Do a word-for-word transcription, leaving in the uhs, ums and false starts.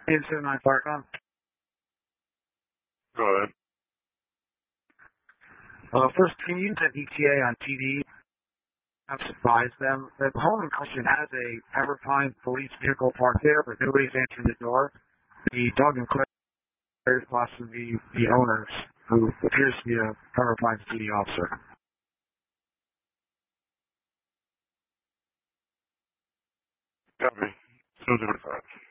eight seven nine Firecom. Go ahead. Uh, first, can you use an E T A on T V? I've advised them that the home in question has a Everpine police vehicle parked there, but nobody's answering the door. The dog and Claire is possibly the owners, who appears to be a Everpine P D officer. Copy. So notified.